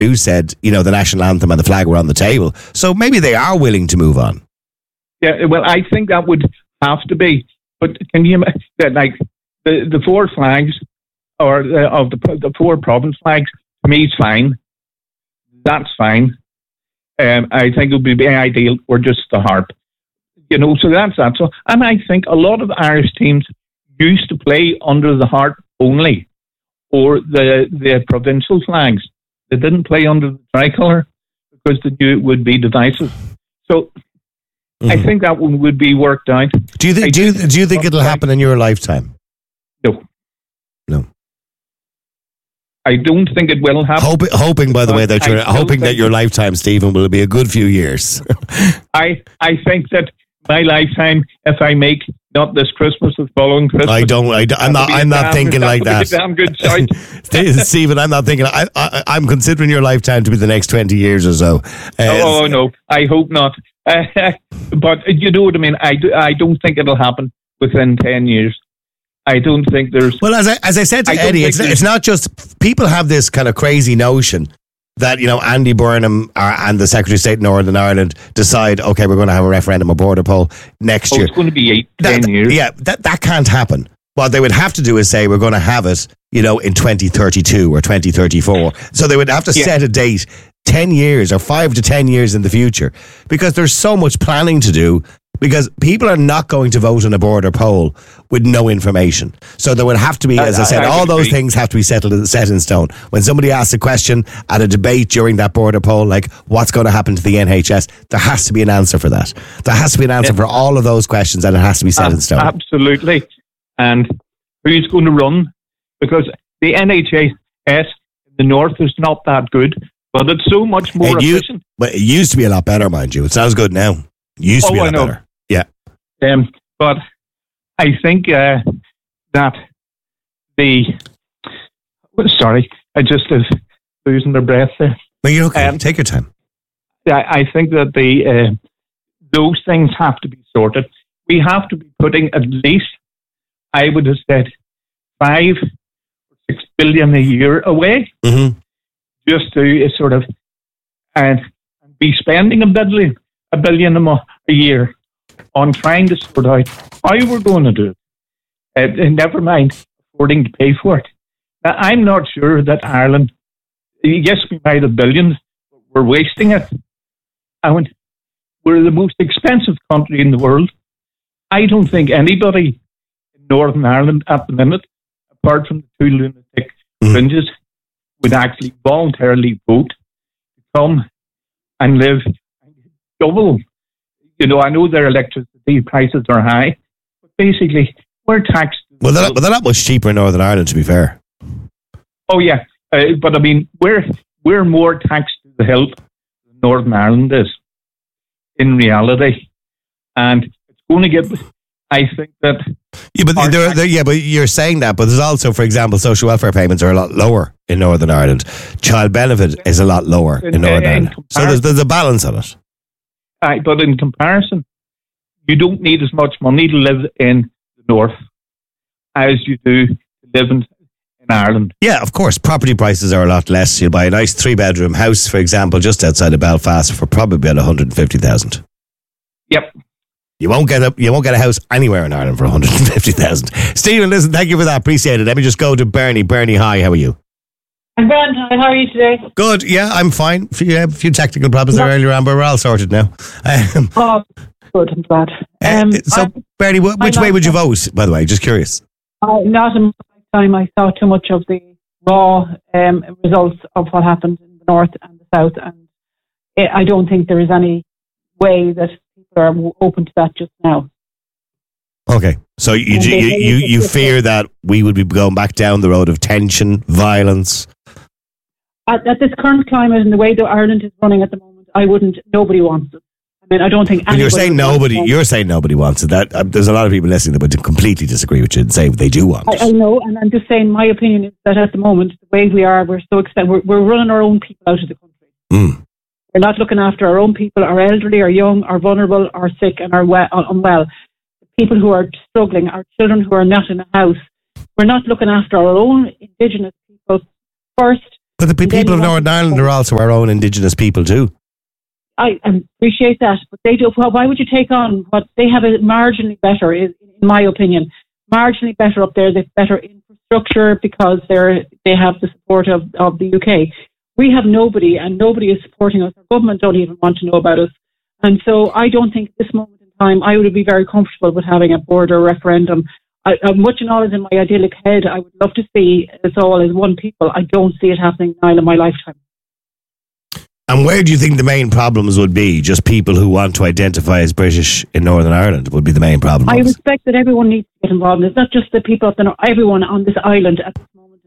who said, the national anthem and the flag were on the table. So maybe they are willing to move on. Yeah, well, I think that would have to be. But can you imagine that, like, the four flags, or of the four province flags, to me, is fine. That's fine. I think it would be ideal, or just the harp. So that's that. So, and I think a lot of Irish teams used to play under the harp only, or the provincial flags. They didn't play under the tricolour because they knew it would be divisive. So I think that one would be worked out. Do you think it'll happen in your lifetime? No. I don't think it will happen. Hoping, by the way, that your lifetime, Stephen, will be a good few years. I think that my lifetime, if I make not this Christmas, the following Christmas. I'm not thinking like that. Damn good choice. Stephen, I'm not thinking. I'm considering your lifetime to be the next 20 years or so. No, I hope not. But you know what I mean. I don't think it'll happen within 10 years. I don't think there's... Well, as I said to Eddie, it's not just... People have this kind of crazy notion that, Andy Burnham and the Secretary of State in Northern Ireland decide, okay, we're going to have a referendum or border poll next year. It's going to be 10 years. Yeah, that can't happen. What they would have to do is say, we're going to have it, in 2032 or 2034. So they would have to set a date 10 years or 5 to 10 years in the future, because there's so much planning to do. Because people are not going to vote in a border poll with no information. So there would have to be, as I said, all those things have to be set in stone. When somebody asks a question at a debate during that border poll, like what's going to happen to the NHS, there has to be an answer for that. There has to be an answer for all of those questions, and it has to be set in stone. Absolutely. And who's going to run? Because the NHS in the north is not that good, but it's so much more efficient. But it used to be a lot better, mind you. It sounds good now. It used to be a lot better. Yeah. But I think that sorry, I just was losing their breath there. Well, you're okay. Take your time. I think that those things have to be sorted. We have to be putting at least, I would have said, 5 or 6 billion a year away, just to sort of and be spending a billion a year on trying to sort out how we're going to do it. And never mind affording to pay for it. Now, I'm not sure that Ireland, yes, we might have billions, but we're wasting it. And we're the most expensive country in the world. I don't think anybody in Northern Ireland at the minute, apart from the two lunatic fringes, would actually voluntarily vote to come and live double. I know their electricity prices are high, but basically we're taxed. Well, they're not much cheaper in Northern Ireland, to be fair. Oh yeah, but I mean we're more taxed to the hilt than Northern Ireland is in reality, and it's going to get. I think that. Yeah, but you're saying that, but there's also, for example, social welfare payments are a lot lower in Northern Ireland. Child benefit is a lot lower in Northern Ireland. So there's a balance on it. But in comparison, you don't need as much money to live in the north as you do to live in Ireland. Yeah, of course. Property prices are a lot less. You'll buy a nice 3-bedroom house, for example, just outside of Belfast for probably about 150,000. Yep. You won't get a house anywhere in Ireland for 150,000. Stephen, listen, thank you for that. Appreciate it. Let me just go to Bernie. Bernie, hi. How are you? I'm grand. How are you today? Good. Yeah, I'm fine. A few technical problems there earlier on, but we're all sorted now. Good. I'm glad. Bernie, which way would you vote, by the way? Just curious. Not in my time. I saw too much of the raw results of what happened in the north and the south, and I don't think there is any way that people are open to that just now. Okay, so you fear that we would be going back down the road of tension, violence? At this current climate and the way that Ireland is running at the moment, nobody wants it. I mean, I don't think anybody... You're saying nobody wants it. There's a lot of people listening that would completely disagree with you and say they do want it. I know, and I'm just saying my opinion is that at the moment, the way we are, we're so excited. We're running our own people out of the country. We're not looking after our own people, our elderly, our young, our vulnerable, our sick, and our unwell. People who are struggling, our children who are not in a house. We're not looking after our own Indigenous people first. But the people of Northern Ireland are also our own indigenous people too. I appreciate that, but they do. Why would you take on what they have? A marginally better, in my opinion, marginally better up there. They've better infrastructure because they have the support of the UK. We have nobody, and nobody is supporting us. Our government don't even want to know about us, and so I don't think at this moment in time I would be very comfortable with having a border referendum. Much and all is in my idyllic head. I would love to see us all as one people. I don't see it happening now in my lifetime. And where do you think the main problems would be? Just people who want to identify as British in Northern Ireland would be the main problem? I respect that everyone needs to get involved. It's not just the people up there, everyone on this island at this moment.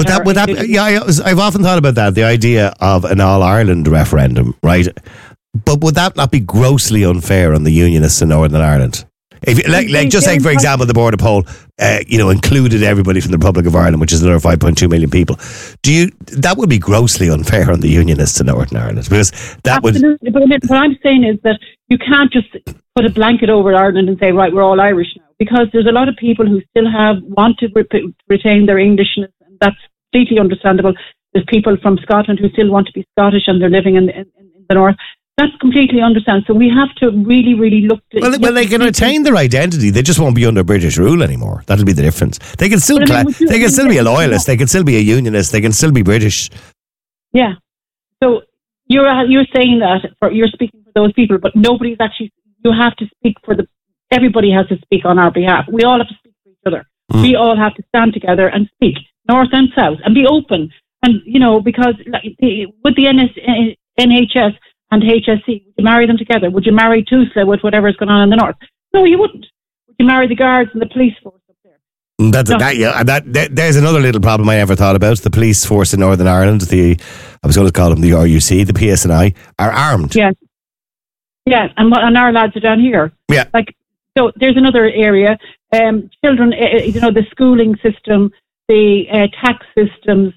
I've often thought about that, the idea of an all-Ireland referendum, right? But would that not be grossly unfair on the Unionists in Northern Ireland? If just say, for example, the border poll, included everybody from the Republic of Ireland, which is another 5.2 million people. That would be grossly unfair on the Unionists in Northern Ireland, because that Absolutely. But what I'm saying is that you can't just put a blanket over Ireland and say, right, we're all Irish now, because there's a lot of people who still want to retain their Englishness, and that's completely understandable. There's people from Scotland who still want to be Scottish and they're living in the north. That's completely understand. So we have to really, really look. Well, they can retain their identity. They just won't be under British rule anymore. That'll be the difference. They can still they can still be a loyalist. They can still be a unionist. They can still be British. Yeah. So you're saying that you're speaking for those people, but nobody's actually. You have to speak for everybody has to speak on our behalf. We all have to speak for each other. We all have to stand together and speak, north and south, and be open. And because with the NHS. And HSE, would you marry them together? Would you marry TUSLA with whatever's going on in the north? No, you wouldn't. Would you marry the guards and the police force up there? There's another little problem I never thought about. The police force in Northern Ireland, I was going to call them the RUC, the PSNI, are armed. Yes. Yeah, and our lads are down here. Yeah. So there's another area. Children, the schooling system, the tax systems,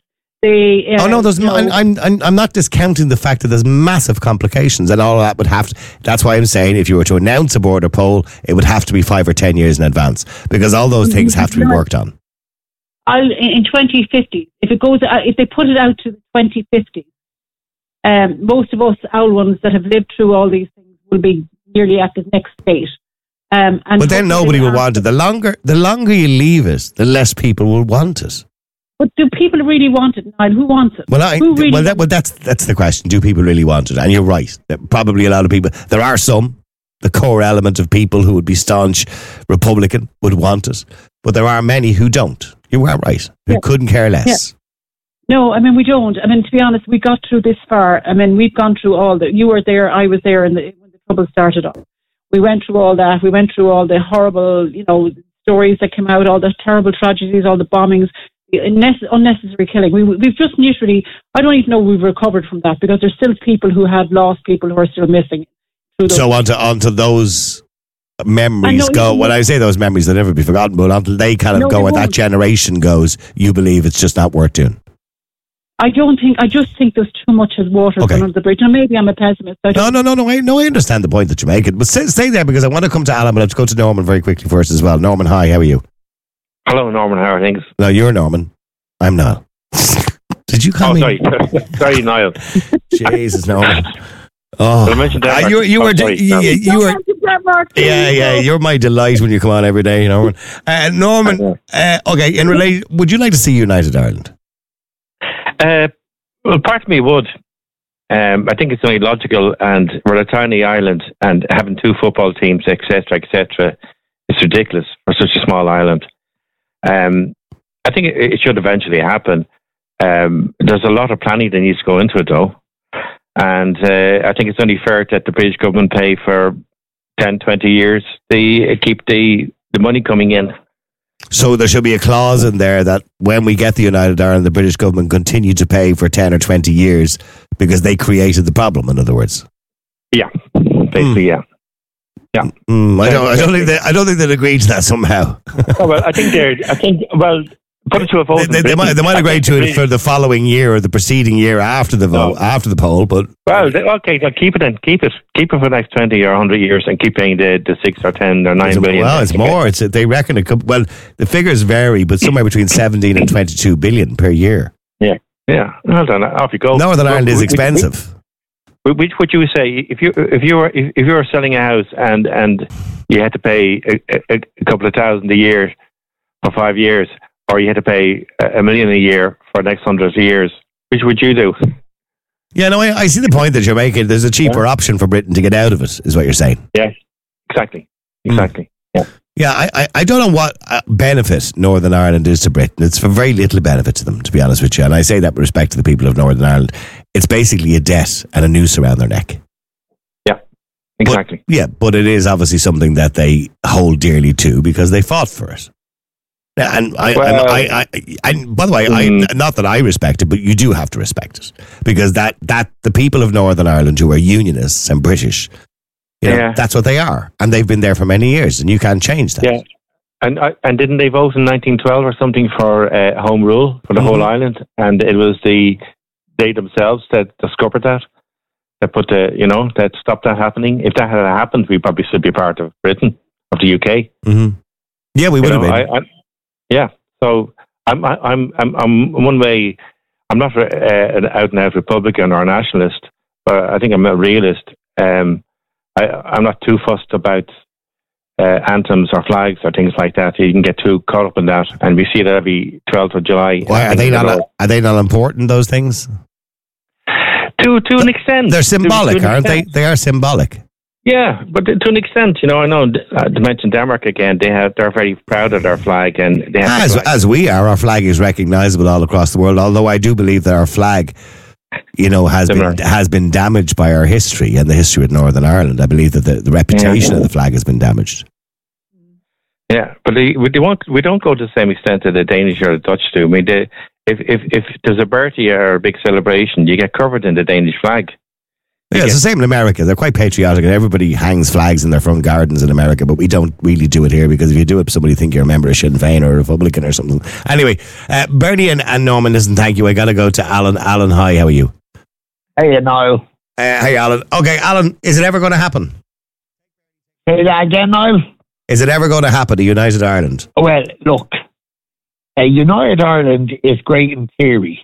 I'm not discounting the fact that there's massive complications, and all of that would have to. That's why I'm saying if you were to announce a border poll, it would have to be 5 or 10 years in advance, because all those things have to be worked on. In 2050, if they put it out to 2050, most of us old ones that have lived through all these things will be nearly at the next state. But then nobody will want it. The longer you leave it, the less people will want it. But do people really want it, Niall? Who wants it? That's the question. Do people really want it? And you're right. Probably a lot of people. There are some, the core element of people who would be staunch Republican would want it. But there are many who don't. You are right. Who couldn't care less. Yeah. No, we don't. To be honest, we got through this far. We've gone through all the. You were there, I was there when the trouble started off. We went through all that. We went through all the horrible, stories that came out, all the terrible tragedies, all the bombings. Unnecessary killing. We've just literally, I don't even know we've recovered from that, because there's still people who have lost people who are still missing. So onto those memories go. When I say those memories, they'll never be forgotten, but until they kind of go and that generation goes, you believe it's just not worth doing? I just think there's too much as water gone under the bridge. And maybe I'm a pessimist. No, I understand the point that you're making. But stay there, because I want to come to Alan, but I have to go to Norman very quickly first as well. Norman, hi, how are you? Hello, Norman. How are things? No, you're Norman. I'm Niall. Did you call me? Sorry. Sorry, Niall. Jesus, Norman. Oh, I mentioned Denmark. You were. Yeah. You're my delight when you come on every day, Norman. Norman. Okay. In relation, would you like to see United Ireland? Well, part of me would. I think it's only logical, and we're a tiny island, and having 2 football teams, etc., it's ridiculous for such a small island. I think it should eventually happen. There's a lot of planning that needs to go into it, though. And I think it's only fair that the British government pay for 10, 20 years. They keep the money coming in. So there should be a clause in there that when we get the United Ireland, the British government continue to pay for 10 or 20 years because they created the problem, in other words. Yeah, basically, yeah. Yeah, I don't think they'd agree to that somehow. Well, put it to a vote. They might agree to it for the following year or the preceding year after the vote, after the poll. But okay, keep it then. Keep it for the next 20 or 100 years, and keep paying the 6 or 10 or 9 billion. Well, it's more. They reckon it could. Well, the figures vary, but somewhere between 17 and 22 billion per year. Yeah. Yeah, well done. Off you go. Northern Ireland is expensive. Which would you say if you were selling a house and you had to pay a couple of thousand a year for 5 years, or you had to pay $1 million a year for the next 100 years? Which would you do? Yeah, no, I see the point that you're making. There's a cheaper option for Britain to get out of it, is what you're saying. Yeah, exactly. Yeah. Yeah, I don't know what benefit Northern Ireland is to Britain. It's for very little benefit to them, to be honest with you. And I say that with respect to the people of Northern Ireland. It's basically a debt and a noose around their neck. Yeah, exactly. But it is obviously something that they hold dearly to because they fought for it. And by the way, not that I respect it, but you do have to respect it because that the people of Northern Ireland who are unionists and British, that's what they are, and they've been there for many years, and you can't change that. Yeah, and didn't they vote in 1912 or something for home rule for the whole island? And it was they themselves that discovered that put that stopped that happening. If that had happened, we probably should be part of Britain, of the UK. Mm-hmm. Yeah, we would have been. Yeah, so I'm one way. I'm not an out and out Republican or a nationalist, but I think I'm a realist. I'm not too fussed about anthems or flags or things like that. You can get too caught up in that, and we see that every 12th of July. Why are they not? Are they not important? Those things, to an extent, they're symbolic, aren't they? They are symbolic. Yeah, but to an extent, I know to mention Denmark again, they're very proud of their flag, and they have as we are. Our flag is recognisable all across the world. Although I do believe that our flag, has been damaged by our history and the history of Northern Ireland. I believe that the reputation of the flag has been damaged. Yeah, but we don't go to the same extent that the Danish or the Dutch do. I mean, if there's a birthday or a big celebration, you get covered in the Danish flag. Yeah, it's the same in America. They're quite patriotic, and everybody hangs flags in their front gardens in America, but we don't really do it here because if you do it, somebody think you're a member of Sinn Féin or a Republican or something. Anyway, Bernie and Norman, listen, thank you. I got to go to Alan. Alan, hi, how are you? Hey, Niall. Hey, Alan. Okay, Alan, is it ever going to happen? Say that again, Niall. Is it ever going to happen, a United Ireland? Well, look, a United Ireland is great in theory.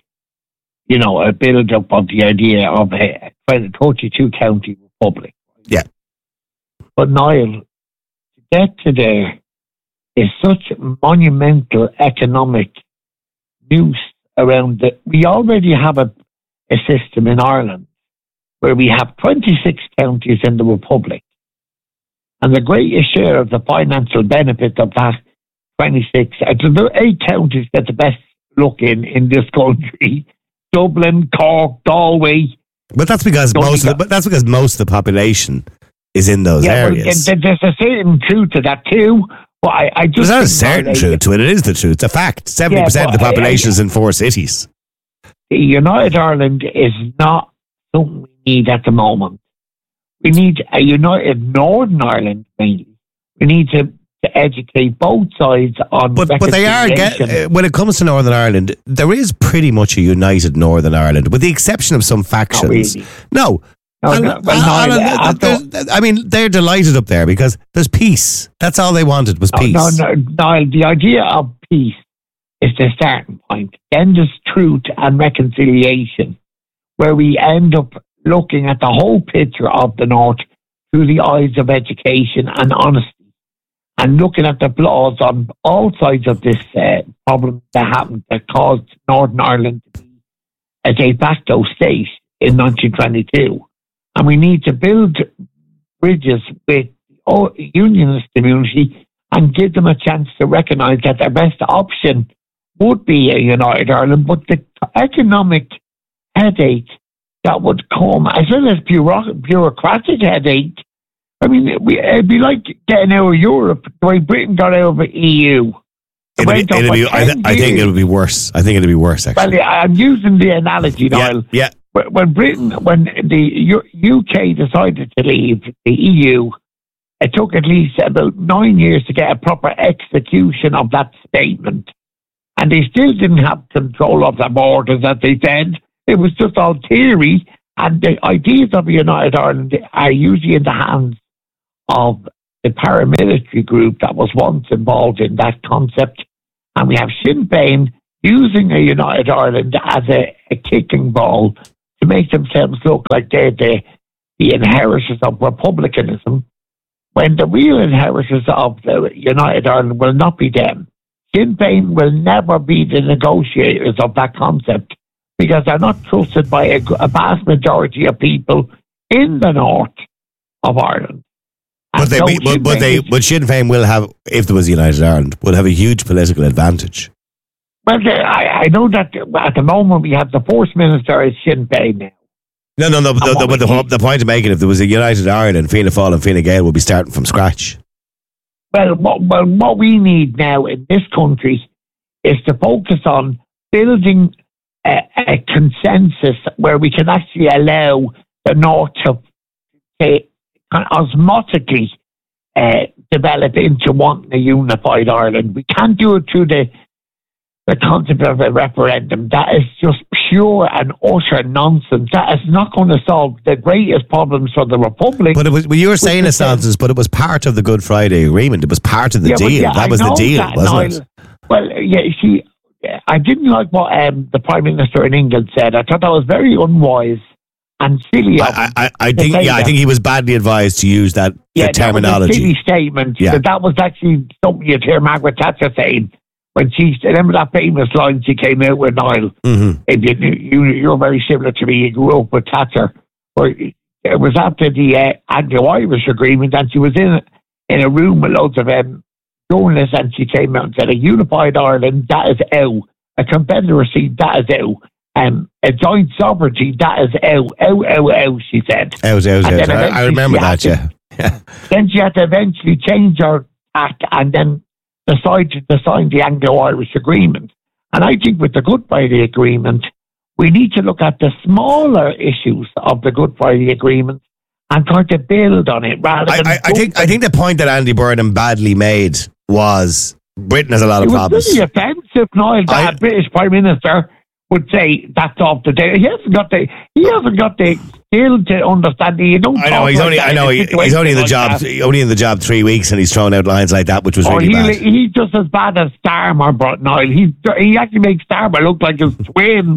A build-up of the idea of a 32-county republic. Yeah. But, Niall, to get to there is such monumental economic noose around that. We already have a system in Ireland where we have 26 counties in the republic. And the greatest share of the financial benefit of that 26, the 8 counties get the best look in this country. Dublin, Cork, Galway. But that's because most of the population is in those areas. Well, there's a certain truth to that too. But I just there's not a certain truth to it. It is the truth. It's a fact. 70% of the population is in 4 cities. United Ireland is not something we need at the moment. We need a united Northern Ireland mainly. We need to educate both sides on. But they are when it comes to Northern Ireland, there is pretty much a united Northern Ireland, with the exception of some factions. Not really. I mean, they're delighted up there because there's peace. That's all they wanted was peace. No. The idea of peace is the starting point. Then there's truth and reconciliation, where we end up looking at the whole picture of the North through the eyes of education and honesty, and looking at the flaws on all sides of this problem that happened that caused Northern Ireland to be a de facto state in 1922. And we need to build bridges with the unionist community and give them a chance to recognise that their best option would be a United Ireland, but the economic headache that would come, as well as bureaucratic headache. I mean, it'd be like getting out of Europe the way Britain got out of the EU. I think it would be worse. I think it would be worse, actually. Well, I'm using the analogy, Niall. Yeah. When the UK decided to leave the EU, it took at least about 9 years to get a proper execution of that statement. And they still didn't have control of the borders, as they said. It was just all theory. And the ideas of a United Ireland are usually in the hands of the paramilitary group that was once involved in that concept. And we have Sinn Féin using a United Ireland as a kicking ball to make themselves look like they're the inheritors of republicanism, when the real inheritors of the United Ireland will not be them. Sinn Féin will never be the negotiators of that concept because they're not trusted by a vast majority of people in the north of Ireland. But Sinn Féin will have, if there was United Ireland, will have a huge political advantage. Well, I know that at the moment we have the First Minister is Sinn Féin now. No. The point I'm making, if there was a United Ireland, Fianna Fáil and Fine Gael would be starting from scratch. Well, what we need now in this country is to focus on building a consensus where we can actually allow the North to osmotically develop into wanting a unified Ireland. We can't do it through the concept of a referendum. That is just pure and utter nonsense. That is not going to solve the greatest problems for the Republic. But you were saying it's nonsense, but it was part of the Good Friday Agreement. It was part of the deal. That was the deal, wasn't it? Well, I didn't like what the Prime Minister in England said. I thought that was very unwise and silly. I think he was badly advised to use that terminology. That was a silly statement. Yeah. That was actually something you'd hear Margaret Thatcher saying. When remember that famous line she came out with, Niall? Mm-hmm. You're very similar to me. You grew up with Thatcher. It was after the Anglo-Irish agreement, and she was in a room with loads of journalists, and she came out and said, a unified Ireland, that is out. A confederacy, that is out. A joint sovereignty, that is out, she said. Out. I remember that, yeah. Then she had to eventually change her tack and then decided to sign the Anglo-Irish Agreement. And I think with the Good Friday Agreement, we need to look at the smaller issues of the Good Friday Agreement and try to build on it rather than... I think the point that Andy Burnham badly made was Britain has a lot of problems. It was really offensive, Niall, that a British Prime Minister would say that's off the table. He hasn't got the skill to understand it. He's only in the job 3 weeks, and he's thrown out lines like that, which was really bad. He's just as bad as Starmer, but Niall. He actually makes Starmer look like his twin.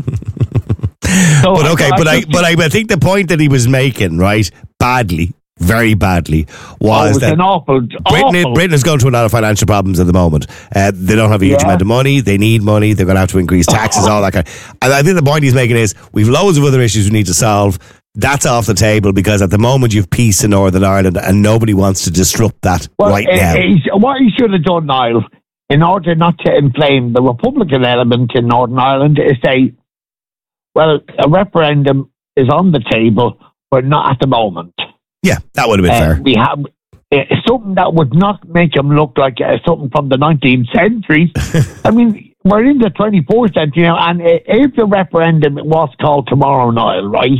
I think the point that he was making, right, very badly, was that Britain is going through a lot of financial problems at the moment. They don't have a huge amount of money. They need money. They're going to have to increase taxes, all that kind of. And I think the point he's making is we've loads of other issues we need to solve. That's off the table because at the moment you've peace in Northern Ireland and nobody wants to disrupt that now. What he should have done, Niall, in order not to inflame the Republican element in Northern Ireland, is say, well, a referendum is on the table, but not at the moment. Yeah, that would have been fair. We have something that would not make him look like something from the 19th century. I mean, we're in the 24th century now, and if the referendum was called tomorrow, Niall, right,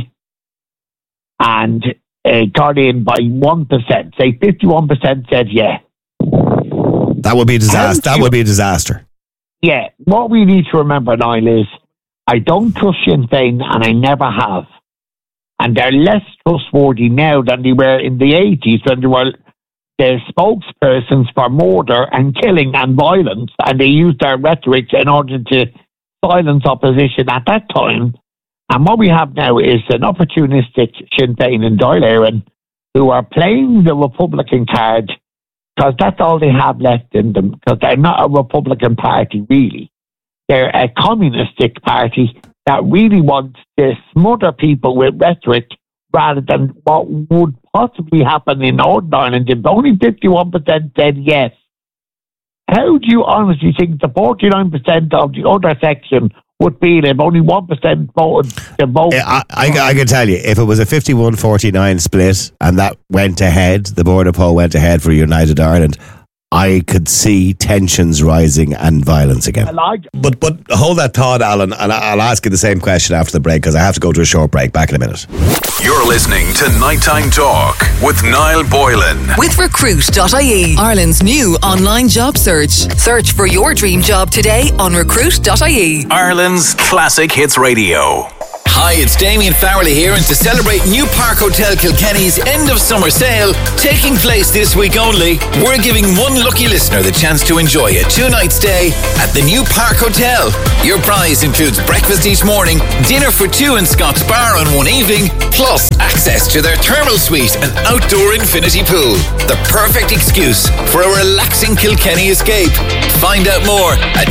and got in by 1%, say 51% said yeah. That would be a disaster. Yeah, what we need to remember, Niall, is I don't trust Sinn Féin, and I never have. And they're less trustworthy now than they were in the 80s when they were the spokespersons for murder and killing and violence, and they used their rhetoric in order to silence opposition at that time. And what we have now is an opportunistic Sinn Féin and Dáil Éireann who are playing the Republican card because that's all they have left in them, because they're not a Republican party, really. They're a communistic party that really wants to smother people with rhetoric rather than what would possibly happen in Northern Ireland if only 51% said yes. How do you honestly think the 49% of the other section would feel if only 1% voted to vote? I can tell you, if it was a 51-49 split and that went ahead, the border poll went ahead for United Ireland, I could see tensions rising and violence again. But hold that thought, Alan, and I'll ask you the same question after the break because I have to go to a short break. Back in a minute. You're listening to Nighttime Talk with Niall Boylan. With Recruit.ie, Ireland's new online job search. Search for your dream job today on Recruit.ie. Ireland's classic hits radio. Hi, it's Damien Farrelly here, and to celebrate New Park Hotel Kilkenny's end of summer sale, taking place this week only, we're giving one lucky listener the chance to enjoy a 2-night stay at the New Park Hotel. Your prize includes breakfast each morning, dinner for two in Scott's Bar on one evening, plus access to their thermal suite and outdoor infinity pool. The perfect excuse for a relaxing Kilkenny escape. Find out more at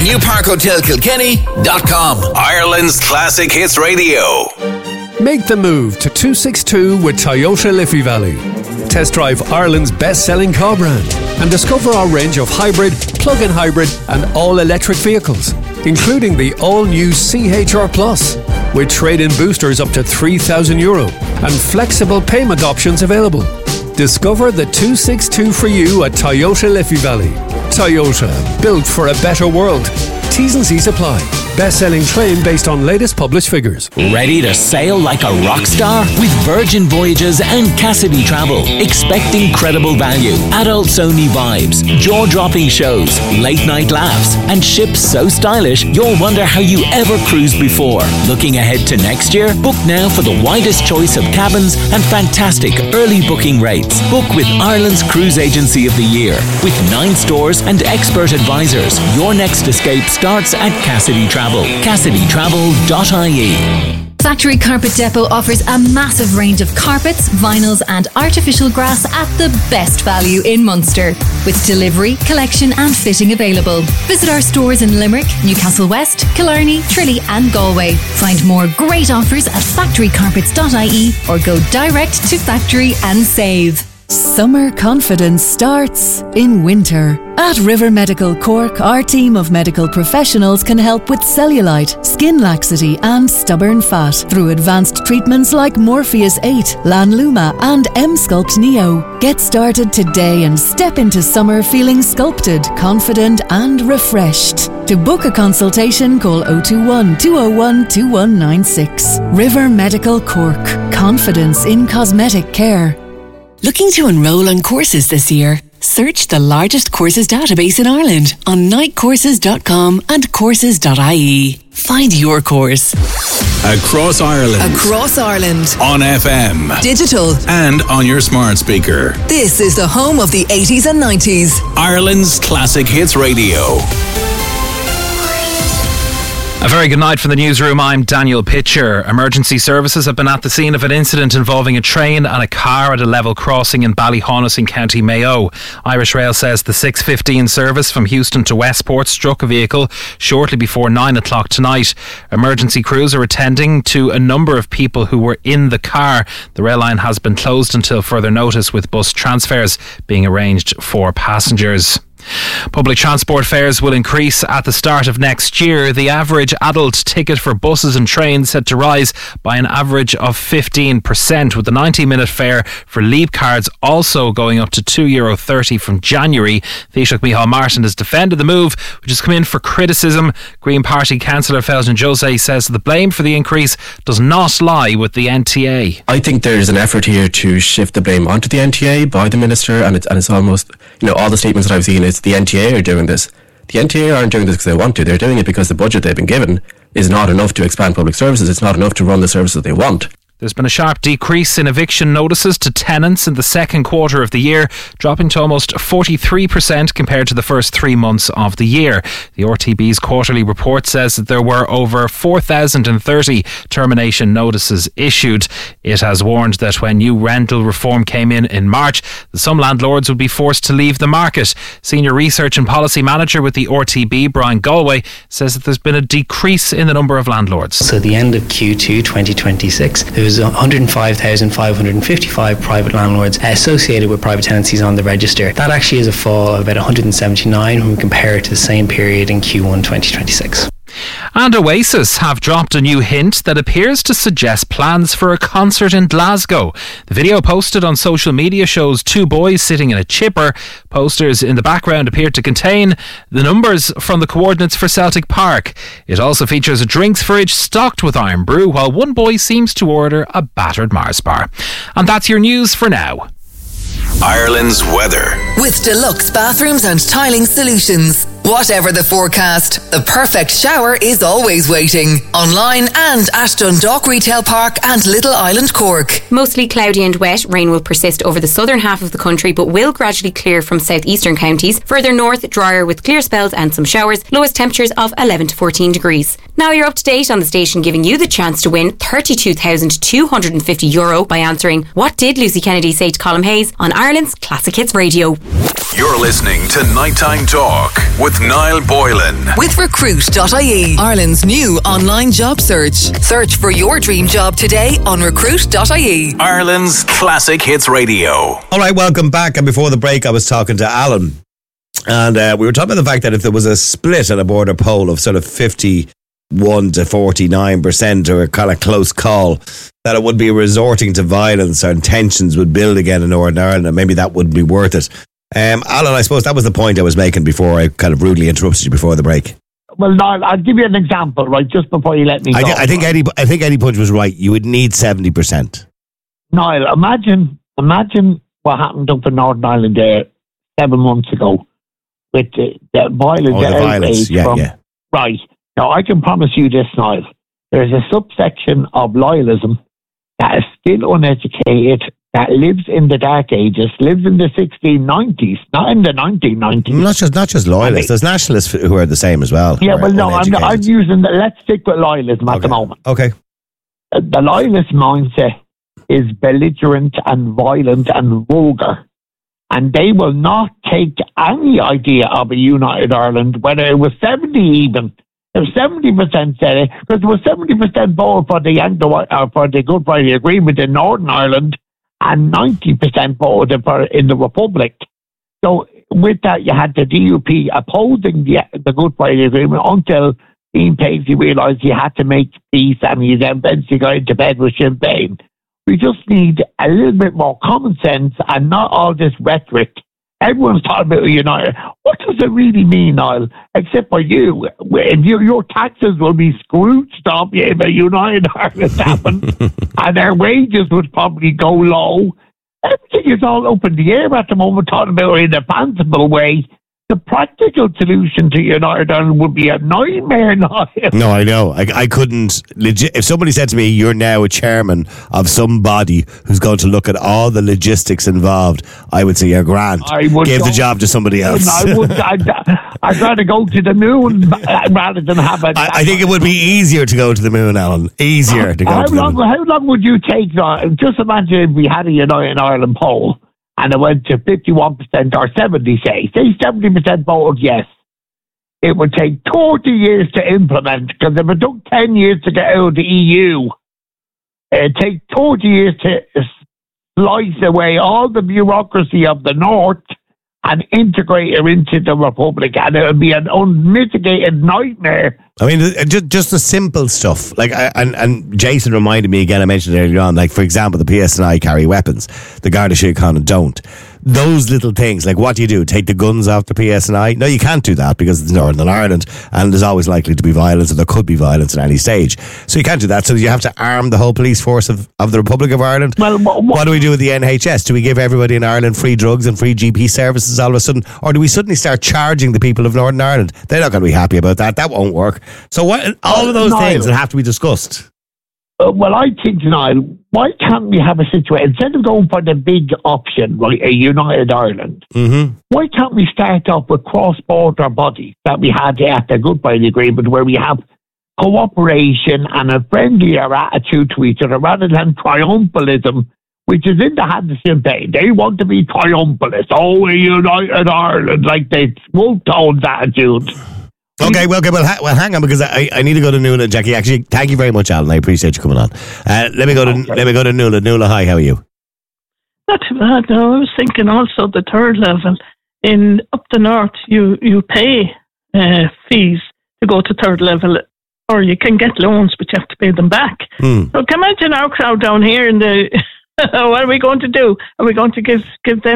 newparkhotelkilkenny.com. Ireland's Classic Hits Radio. Make the move to 262 with Toyota Liffey Valley. Test drive Ireland's best-selling car brand and discover our range of hybrid, plug-in hybrid and all-electric vehicles, including the all-new CHR Plus, with trade-in boosters up to €3,000 and flexible payment options available. Discover the 262 for you at Toyota Liffey Valley. Toyota, built for a better world. T's and C's apply. Best-selling claim based on latest published figures. Ready to sail like a rock star? With Virgin Voyages and Cassidy Travel. Expect incredible value, adults-only vibes, jaw-dropping shows, late-night laughs, and ships so stylish you'll wonder how you ever cruised before. Looking ahead to next year? Book now for the widest choice of cabins and fantastic early booking rates. Book with Ireland's Cruise Agency of the Year. With 9 stores and expert advisors, your next escape starts at Cassidy Travel. CassidyTravel.ie. Factory Carpet Depot offers a massive range of carpets, vinyls and artificial grass at the best value in Munster, with delivery, collection and fitting available. Visit our stores in Limerick, Newcastle West, Killarney, Tralee and Galway. Find more great offers at factorycarpets.ie or go direct to factory and save. Summer confidence starts in winter. At River Medical Cork, our team of medical professionals can help with cellulite, skin laxity and stubborn fat through advanced treatments like Morpheus 8, Lanluma and M-Sculpt Neo. Get started today and step into summer feeling sculpted, confident and refreshed. To book a consultation, call 021 201 2196. River Medical Cork. Confidence in cosmetic care. Looking to enrol on courses this year? Search the largest courses database in Ireland on nightcourses.com and courses.ie. Find your course. Across Ireland. Across Ireland. On FM. Digital. And on your smart speaker. This is the home of the 80s and 90s. Ireland's Classic Hits Radio. A very good night from the newsroom. I'm Daniel Pitcher. Emergency services have been at the scene of an incident involving a train and a car at a level crossing in Ballyhonus in County Mayo. Irish Rail says the 6:15 service from Houston to Westport struck a vehicle shortly before 9 o'clock tonight. Emergency crews are attending to a number of people who were in the car. The rail line has been closed until further notice, with bus transfers being arranged for passengers. Public transport fares will increase at the start of next year. The average adult ticket for buses and trains set to rise by an average of 15%, with the 90-minute fare for Leap cards also going up to €2.30 from January. Taoiseach Micheál Martin has defended the move, which has come in for criticism. Green Party councillor Felton Jose says the blame for the increase does not lie with the NTA. I think there's an effort here to shift the blame onto the NTA by the Minister, and it's almost, all the statements that I've seen is the NTA are doing this. The NTA aren't doing this because they want to. They're doing it because the budget they've been given is not enough to expand public services. It's not enough to run the services they want. There's been a sharp decrease in eviction notices to tenants in the second quarter of the year, dropping to almost 43% compared to the first 3 months of the year. The RTB's quarterly report says that there were over 4,030 termination notices issued. It has warned that when new rental reform came in March, some landlords would be forced to leave the market. Senior Research and Policy Manager with the RTB, Brian Galway, says that there's been a decrease in the number of landlords. So at the end of Q2 2026, there was 105,555 private landlords associated with private tenancies on the register. That actually is a fall of about 179 when we compare it to the same period in Q1 2026. And Oasis have dropped a new hint that appears to suggest plans for a concert in Glasgow. The video posted on social media shows two boys sitting in a chipper. Posters in the background appear to contain the numbers from the coordinates for Celtic Park. It also features a drinks fridge stocked with Iron Brew, while one boy seems to order a battered Mars bar. And that's your news for now. Ireland's weather. With Deluxe Bathrooms and Tiling Solutions. Whatever the forecast, the perfect shower is always waiting. Online and at Dundalk Retail Park and Little Island, Cork. Mostly cloudy and wet, rain will persist over the southern half of the country but will gradually clear from southeastern counties. Further north, drier with clear spells and some showers. Lowest temperatures of 11 to 14 degrees. Now you're up to date on the station, giving you the chance to win €32,250 by answering "What did Lucy Kennedy say to Colm Hayes?" on Ireland's Classic Hits Radio. You're listening to Nighttime Talk with Niall Boylan. With Recruit.ie, Ireland's new online job search. Search for your dream job today on Recruit.ie. Ireland's Classic Hits Radio. All right, welcome back. And before the break, I was talking to Alan. And we were talking about the fact that if there was a split on a border poll of sort of 51 to 49%, or a kind of close call, that it would be resorting to violence, or tensions would build again in Northern Ireland, and maybe that wouldn't be worth it. Alan, I suppose that was the point I was making before I kind of rudely interrupted you before the break. Well, Niall, I'll give you an example, right, just before you let me go. I think Eddie Punch was right. You would need 70%. Niall, imagine what happened up in Northern Ireland there 7 months ago with the violence. Yeah. Right. Now, I can promise you this, Niall. There's a subsection of loyalism that is still uneducated, that lives in the dark ages, lives in the 1690s, not in the 1990s. Not just loyalists. There's nationalists who are the same as well. Yeah, well, no, I'm using let's stick with loyalism at the moment. Okay. The loyalist mindset is belligerent and violent and vulgar, and they will not take any idea of a united Ireland, whether it was 70 even. If 70% said it, because there was 70% vote for the Good Friday Agreement in Northern Ireland, and 90% voted in the Republic. So with that, you had the DUP opposing the Good Friday Agreement until Ian Paisley realised he had to make peace, and he then eventually got into bed with Sinn Féin. We just need a little bit more common sense and not all this rhetoric. Everyone's talking about United. What does it really mean, Niall? Except for you. If your taxes will be scrooged off you if a United Ireland happened, and their wages would probably go low. Everything is all up in the air at the moment, talking about it in a fanciful way. The practical solution to United Ireland would be a nightmare, Niall. No, I know. I couldn't. If somebody said to me, "You're now a chairman of some body who's going to look at all the logistics involved," I would say, "You're grand. Give the job to somebody else." I'd rather go to the moon rather than have a... I think it would be easier to go to the moon, Alan. Easier to go to the moon. How long would you take? Just imagine if we had a United Ireland poll, and it went to 51% or 70%, say 70% voted yes. It would take 30 years to implement, because if it took 10 years to get out of the EU, it'd take 30 years to slice away all the bureaucracy of the North and integrate it into the Republic, and it would be an unmitigated nightmare. I mean, just the simple stuff. Like, and Jason reminded me again, I mentioned earlier on, like, for example, the PSNI carry weapons, the Garda Síochána don't. Those little things, like, what do? Take the guns off the PSNI? No, you can't do that, because it's Northern Ireland, and there's always likely to be violence, and there could be violence at any stage. So you can't do that. So you have to arm the whole police force of the Republic of Ireland. Well, what do we do with the NHS? Do we give everybody in Ireland free drugs and free GP services all of a sudden? Or do we suddenly start charging the people of Northern Ireland? They're not going to be happy about that. That won't work. So all of those things that have to be discussed. Well, I think, Niall, why can't we have a situation, instead of going for the big option, right, a United Ireland, why can't we start off with cross-border bodies that we had at the Good Friday Agreement, where we have cooperation and a friendlier attitude to each other, rather than triumphalism, which is in the hands of Sinn Féin. They want to be triumphalists. Oh, a United Ireland, like the Wolf-Tones attitude. Okay, well, hang on, because I need to go to Nuala. Jackie, actually, thank you very much, Alan. I appreciate you coming on. Let me go to Nuala. Nuala, hi, how are you? Not too bad. No, I was thinking also the third level. In up the north, you pay fees to go to third level, or you can get loans, but you have to pay them back. So can imagine our crowd down here in the. What are we going to do? Are we going to give them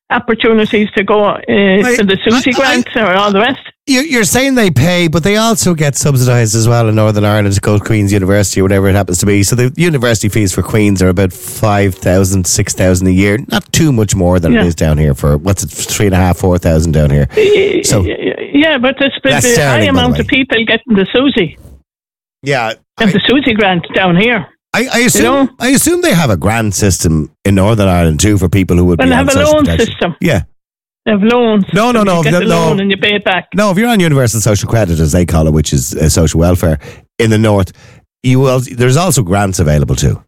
opportunities to go to the SUSI grant or all the rest. You're saying they pay, but they also get subsidised as well in Northern Ireland to go to Queen's University or whatever it happens to be. So the university fees for Queen's are about 5,000, 6,000 a year. Not too much more than it is down here for, 3,500, 4,000 down here. So yeah, but there's a high amount of people getting the SUSI. Yeah. And the SUSI grant down here. I assume they have a grant system in Northern Ireland too for people who would be on have a social loan protection. system. Yeah. They have loans. No. You get the loan and you pay it back. No, if you're on universal social credit, as they call it, which is social welfare in the north, there's also grants available too.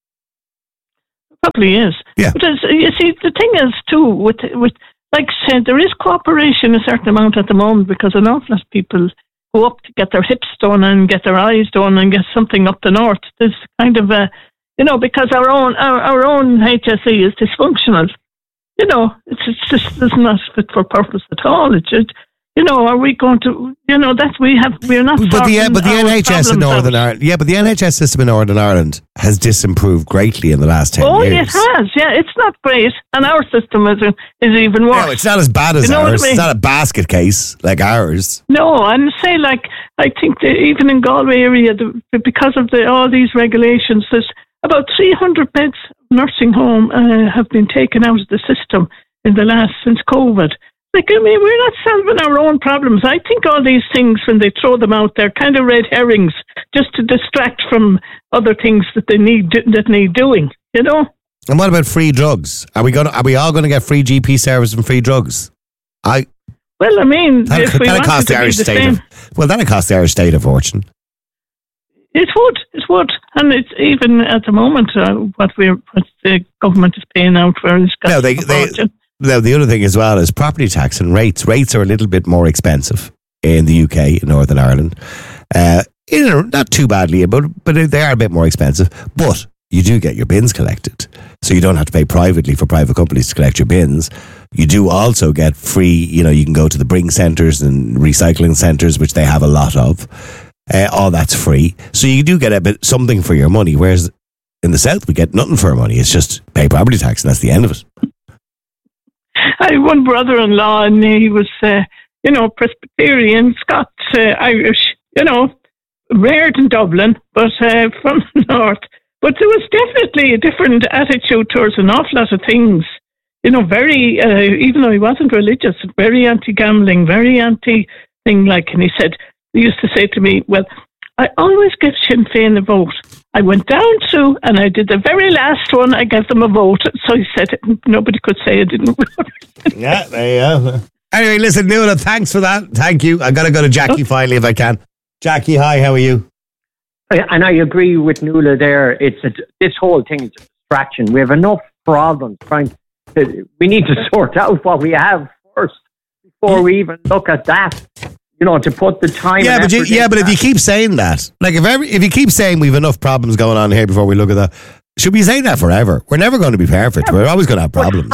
Probably is. Yeah. But you see, the thing is too with like I said, there is cooperation a certain amount at the moment because an awful lot of people go up to get their hips done and get their eyes done and get something up the north. There's kind of a, because our own HSE is dysfunctional. It's just it's not fit for purpose at all. It's just, are we going to, we're not. But the NHS in Northern Ireland, but the NHS system in Northern Ireland has disimproved greatly in the last 10 years. Oh, it has. Yeah, it's not great, and our system is even worse. No, it's not as bad as ours. It's not a basket case like ours. No, and say I think that even in Galway area, because of all these regulations, there's about 300 beds nursing home have been taken out of the system since COVID. We're not solving our own problems. I think all these things, when they throw them out, they're kind of red herrings, just to distract from other things that need doing. And what about free drugs? Are we all going to get free GP service and free drugs? Well, I mean, if we that'll cost the Irish state. That'll cost the Irish state a fortune. It would, and it's even at the moment what the government is paying out for is fortune. Now, the other thing as well is property tax and rates. Rates are a little bit more expensive in the UK, in Northern Ireland. Not too badly, but they are a bit more expensive. But you do get your bins collected. So you don't have to pay privately for private companies to collect your bins. You do also get free, you can go to the bring centres and recycling centres, which they have a lot of. All that's free. So you do get something for your money, whereas in the south, we get nothing for our money. It's just pay property tax and that's the end of it. I have one brother-in-law, and he was, Presbyterian, Scots, Irish, reared in Dublin, but from the north. But there was definitely a different attitude towards an awful lot of things. Very, even though he wasn't religious, very anti-gambling, very anti-thing and he used to say to me, well, I always give Sinn Féin a vote. I went down through and I did the very last one. I gave them a vote. So he said nobody could say I didn't vote. Yeah, there you go. Anyway, listen, Nuala, thanks for that. Thank you. I've got to go to Jackie finally if I can. Jackie, hi, how are you? And I agree with Nuala there. This whole thing is a distraction. We have enough problems. We need to sort out what we have first before we even look at that. To put the time. But if you keep saying that, if you keep saying we've enough problems going on here before we look at that, should we say that forever? We're never going to be perfect. We're always going to have problems.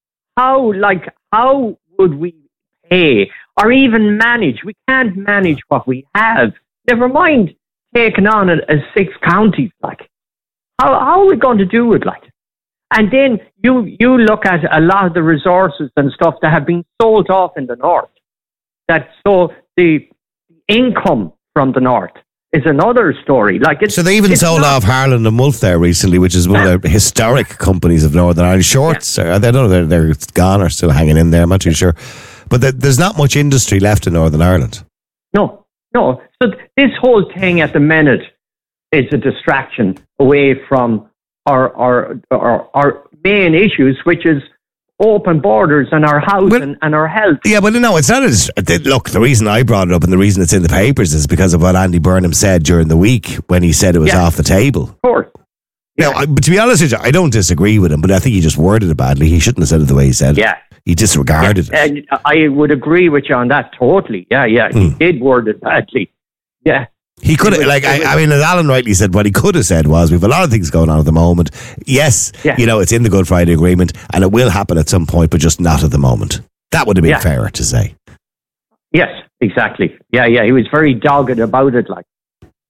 How would we pay or even manage? We can't manage what we have. Never mind taking on as 6 counties. How are we going to do it? And then you look at a lot of the resources and stuff that have been sold off in the north. So the income from the north is another story. So they even sold off Harland and Wolff there recently, which is one of the historic companies of Northern Ireland. Shorts, I don't know, they're gone or still hanging in there. I'm not too sure. But there's not much industry left in Northern Ireland. No. So this whole thing at the minute is a distraction away from our main issues, which is open borders and our house and our health. Yeah, but no, it's not. Look, the reason I brought it up and the reason it's in the papers is because of what Andy Burnham said during the week when he said it was off the table. Of course. Now, but to be honest with you, I don't disagree with him, but I think he just worded it badly. He shouldn't have said it the way he said it. Yeah. He disregarded it. And I would agree with you on that totally. Yeah. He did word it badly. Yeah. He could have, as Alan rightly said, what he could have said was, we've a lot of things going on at the moment. Yes, it's in the Good Friday Agreement, and it will happen at some point, but just not at the moment. That would have been fairer to say. Yes, exactly. Yeah, he was very dogged about it.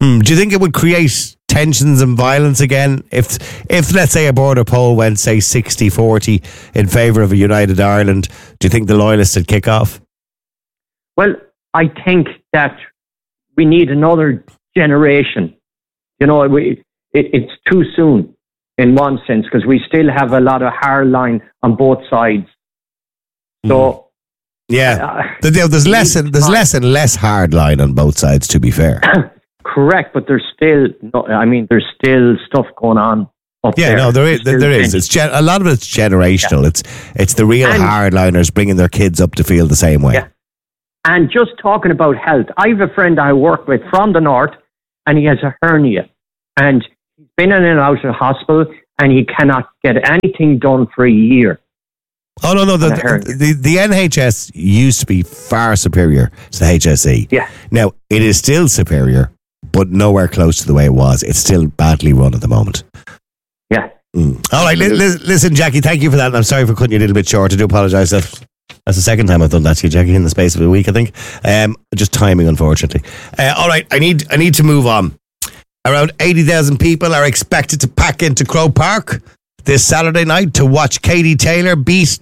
Do you think it would create tensions and violence again if let's say a border poll went, say, 60-40 in favour of a united Ireland? Do you think the loyalists would kick off? Well, I think that we need another generation. You know, it's too soon in one sense, because we still have a lot of hard line on both sides. So, there's less and less hard line on both sides, to be fair. Correct, but there's still stuff going on up there. Yeah, no, there is. It's a lot of it's generational. Yeah. It's the real hardliners bringing their kids up to feel the same way. Yeah. And just talking about health, I have a friend I work with from the north, and he has a hernia, and he's been in and out of the hospital, and he cannot get anything done for a year. Oh, no. The NHS used to be far superior to the HSE. Yeah. Now, it is still superior, but nowhere close to the way it was. It's still badly run at the moment. Yeah. All right, listen, Jackie, thank you for that. And I'm sorry for cutting you a little bit short. I do apologise. That's the second time I've done that to you, Jackie, in the space of a week, I think. Just timing, unfortunately. All right, I need to move on. Around 80,000 people are expected to pack into Croke Park this Saturday night to watch Katie Taylor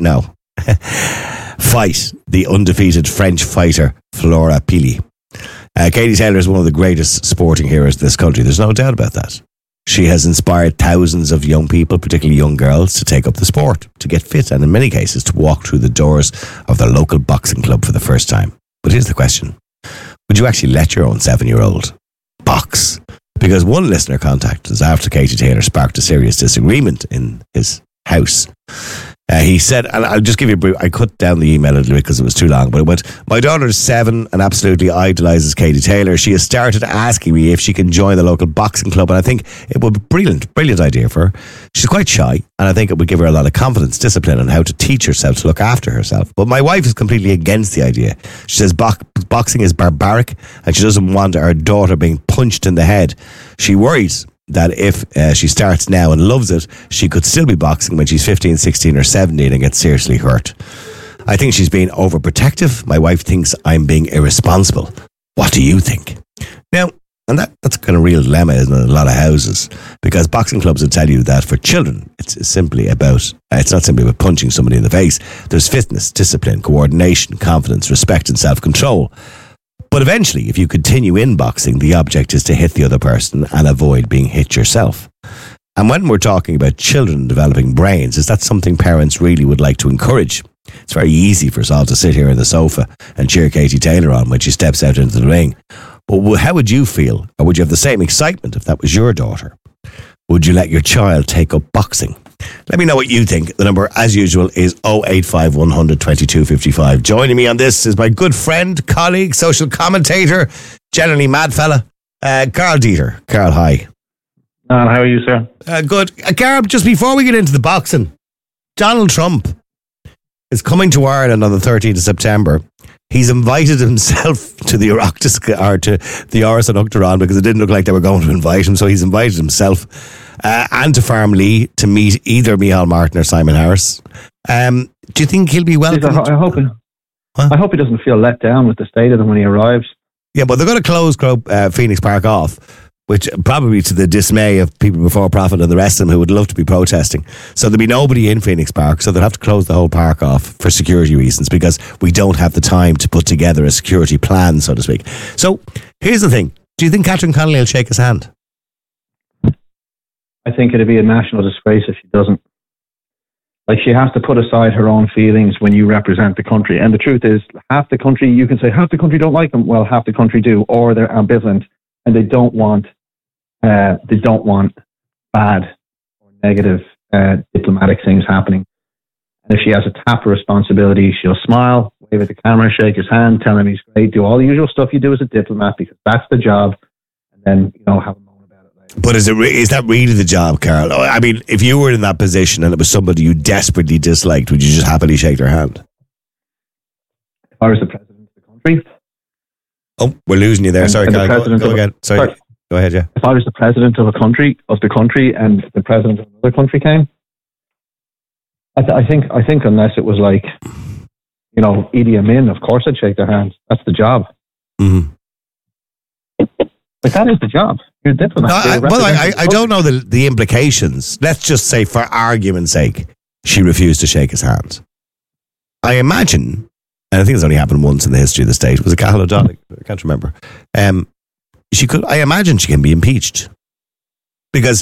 fight the undefeated French fighter Flora Pili. Katie Taylor is one of the greatest sporting heroes of this country. There's no doubt about that. She has inspired thousands of young people, particularly young girls, to take up the sport, to get fit, and in many cases to walk through the doors of their local boxing club for the first time. But here's the question. Would you actually let your own 7-year-old box? Because one listener contacted us after Katie Taylor sparked a serious disagreement in his house. He said, and I'll just give you a brief, I cut down the email a little bit because it was too long, but it went, my daughter is 7 and absolutely idolises Katie Taylor. She has started asking me if she can join the local boxing club, and I think it would be a brilliant idea for her. She's quite shy, and I think it would give her a lot of confidence, discipline, and how to teach herself to look after herself. But my wife is completely against the idea. She says boxing is barbaric, and she doesn't want her daughter being punched in the head. She worries that if she starts now and loves it, she could still be boxing when she's 15, 16 or 17 and get seriously hurt. I think she's being overprotective. My wife thinks I'm being irresponsible. What do you think? Now, and that's kind of real dilemma, isn't it, in a lot of houses? Because boxing clubs will tell you that for children, it's not simply about punching somebody in the face. There's fitness, discipline, coordination, confidence, respect and self-control. But eventually, if you continue in boxing, the object is to hit the other person and avoid being hit yourself. And when we're talking about children developing brains, is that something parents really would like to encourage? It's very easy for us all to sit here on the sofa and cheer Katie Taylor on when she steps out into the ring. But how would you feel? Or would you have the same excitement if that was your daughter? Would you let your child take up boxing? Let me know what you think. The number, as usual, is 085 100 22 55. Joining me on this is my good friend, colleague, social commentator, generally mad fella, Carl Dieter. Carl, hi. How are you, sir? Good. Carl, just before we get into the boxing, Donald Trump is coming to Ireland on the 13th of September. He's invited himself to the Áras an Uachtaráin because it didn't look like they were going to invite him, so he's invited himself and to Farm Lee to meet either Micheál Martin or Simon Harris. Do you think he'll be welcome? I hope he doesn't feel let down with the state of them when he arrives. Yeah, but they're going to close Phoenix Park off, which probably to the dismay of people before profit and the rest of them who would love to be protesting. So there'll be nobody in Phoenix Park, so they'll have to close the whole park off for security reasons because we don't have the time to put together a security plan, so to speak. So here's the thing. Do you think Catherine Connolly will shake his hand? I think it'd be a national disgrace if she doesn't. Like, she has to put aside her own feelings when you represent the country. And the truth is, half the country, you can say half the country don't like them. Well, half the country do, or they're ambivalent and they don't want bad or negative diplomatic things happening. And if she has a tap of responsibility, she'll smile, wave at the camera, shake his hand, tell him he's great, do all the usual stuff you do as a diplomat because that's the job, and then have a moan about it later. But is that really the job, Carl? I mean, if you were in that position and it was somebody you desperately disliked, would you just happily shake their hand? If I was the president of the country. Oh, we're losing you there. Sorry, Carl. Go again. Sorry. Go ahead, yeah. If I was the president of the country, and the president of another country came, I think unless it was like, Idi Amin, of course I'd shake their hands. That's the job. Mm-hmm. But that is the job. You're a diplomat. I don't know the implications. Let's just say, for argument's sake, she refused to shake his hand. I imagine, and I think it's only happened once in the history of the state, was it Cathal O'Donnell? I can't remember. I imagine she can be impeached. Because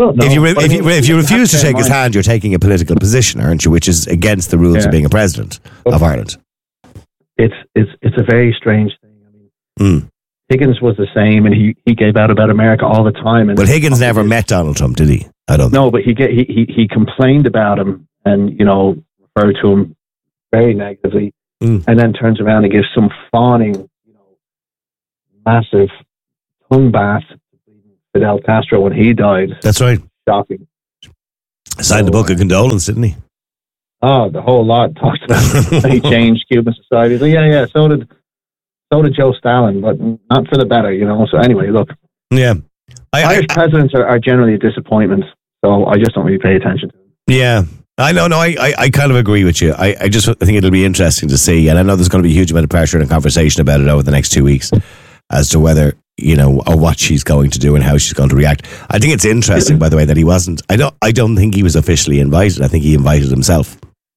if you refuse to shake his hand, you're taking a political position, aren't you? Which is against the rules of being a president of Ireland. It's a very strange thing. Higgins was the same, and he gave out about America all the time. And Higgins never met Donald Trump, did he? I don't know. No, but he complained about him and, referred to him very negatively, and then turns around and gives some fawning, massive tongue bath to Fidel Castro when he died. That's right. Shocking. Signed a book of condolence, didn't he? Oh, the whole lot talked about he changed Cuban society. So so did Joe Stalin, but not for the better, So anyway, look. Yeah. Irish presidents are generally a disappointment, so I just don't really pay attention to them. Yeah. I know. No, I kind of agree with you. I think it'll be interesting to see, and I know there's going to be a huge amount of pressure and conversation about it over the next 2 weeks as to whether, or what she's going to do and how she's going to react. I think it's interesting, by the way, that he wasn't. I don't think he was officially invited. I think he invited himself.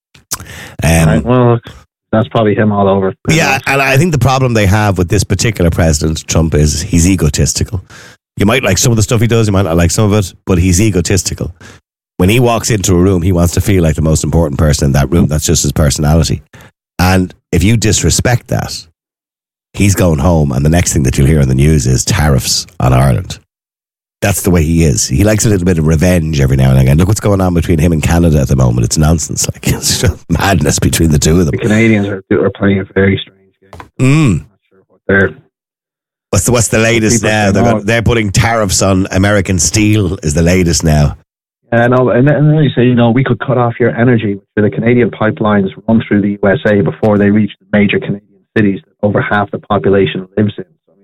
Right, well, that's probably him all over. Yeah, and I think the problem they have with this particular president, Trump, is he's egotistical. You might like some of the stuff he does, you might not like some of it, but he's egotistical. When he walks into a room, he wants to feel like the most important person in that room. That's just his personality. And if you disrespect that, he's going home, and the next thing that you'll hear on the news is tariffs on Ireland. That's the way he is. He likes a little bit of revenge every now and again. Look what's going on between him and Canada at the moment. It's nonsense. It's just madness between the two of them. The Canadians are playing a very strange game. I'm not sure what they're... What's the latest now? They're putting tariffs on American steel is the latest now. And then you say, we could cut off your energy. The Canadian pipelines run through the USA before they reach the major Canadian cities that over half the population lives in. So,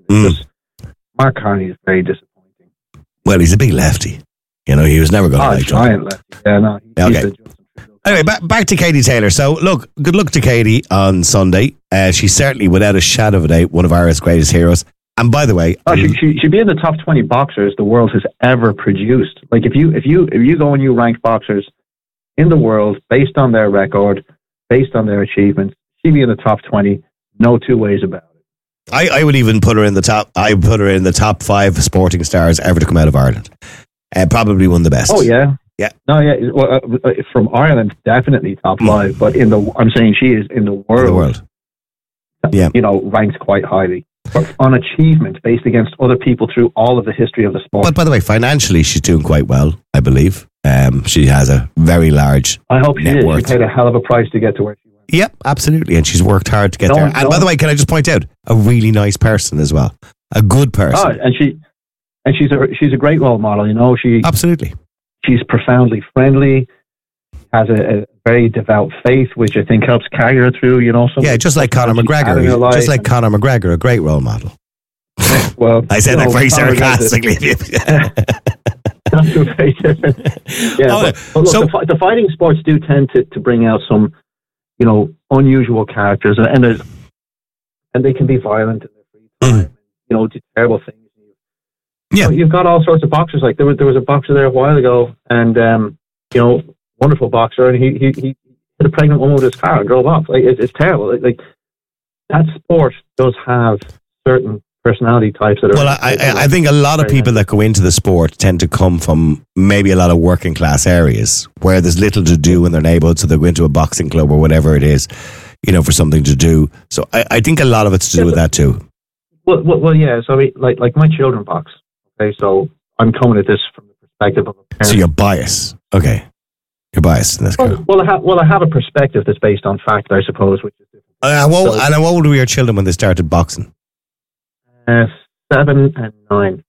Mark Carney is very disappointing. Well, he's a big lefty. He was never going to like giant lefty. Yeah, no. Okay. Anyway, back to Katie Taylor. So, look, good luck to Katie on Sunday. She's certainly, without a shadow of a doubt, one of Irish greatest heroes. And by the way, she should be in the top 20 boxers the world has ever produced. Like if you go and you rank boxers in the world based on their record, based on their achievements, she'd be in the top 20. No two ways about it. I would even put her in the top. I would put her in the top 5 sporting stars ever to come out of Ireland. Probably one of the best. Oh yeah, yeah. No, yeah. Well, from Ireland, definitely top 5. But I'm saying she is in the world. Yeah, ranked quite highly. On achievement based against other people through all of the history of the sport. But by the way, financially, she's doing quite well, I believe. She has a very large I hope she is. She paid a hell of a price to get to where she went. Yep, absolutely. And she's worked hard to get there. And by the way, can I just point out, a really nice person as well. A good person. Oh, and she's a great role model, Absolutely. She's profoundly friendly, has a very devout faith, which I think helps carry her through, just like Conor McGregor. Just like Conor McGregor, a great role model. Well, I said that very sarcastically. That's very different. Yeah, but look, the fighting sports do tend to bring out some, unusual characters, and they can be violent in their free time, do terrible things. Yeah, you've got all sorts of boxers. Like there was a boxer there a while ago, and wonderful boxer, and he hit a pregnant woman with his car and drove off. Like it's terrible. Like that sport does have certain personality types that are. Well, I think a lot of people that go into the sport tend to come from maybe a lot of working class areas where there's little to do in their neighborhood, so they go into a boxing club or whatever it is, for something to do. So I think a lot of it's to do with that too. Well, yeah. So I mean, like my children box. Okay, so I'm coming at this from the perspective of a parent. So you're biased. Okay. You're biased in this case. Well, I have a perspective that's based on fact, I suppose, which is different. And how old were your children when they started boxing? 7 and 9.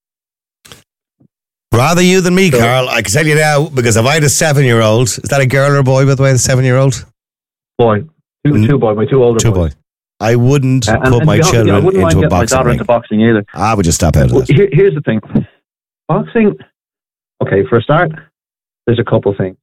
Rather you than me, Carl. I can tell you now, because if I had a 7-year-old, is that a girl or a boy, by the way, the 7-year-old? Boy. Two boy, my 2 older boys. I wouldn't put my children into a boxing ring. My daughter into boxing either. I would just stop out of that. Here's the thing. Boxing, okay, for a start, there's a couple things.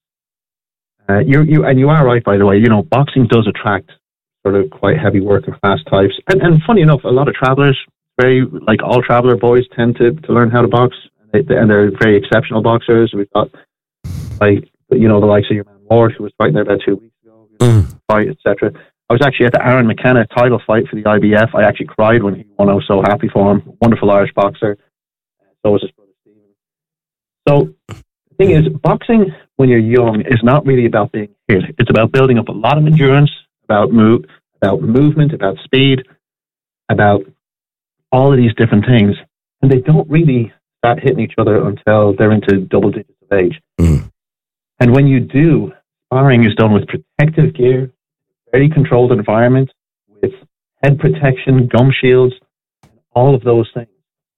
You are right, by the way. Boxing does attract sort of quite heavy working class types, and funny enough, a lot of travelers, very, like, all traveller boys tend to learn how to box, and they're very exceptional boxers. We've got, like, the likes of your man Ward, who was fighting there about 2 weeks ago, fight, etc. I was actually at the Aaron McKenna title fight for the IBF. I actually cried when he won. I was so happy for him. Wonderful Irish boxer. So was his brother Stephen. So the thing is, boxing when you're young is not really about being hit. It's about building up a lot of endurance, about movement, about speed, about all of these different things. And they don't really start hitting each other until they're into double digits of age. And when you do, sparring is done with protective gear, very controlled environment, with head protection, gum shields, and all of those things.